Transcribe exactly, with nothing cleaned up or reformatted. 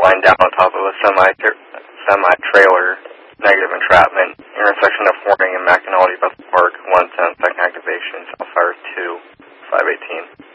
line down on top of a semi semi-trailer, negative entrapment, intersection of Forning and McAnally Bethel Park, one ten, second activation, South Fire two, five eighteen.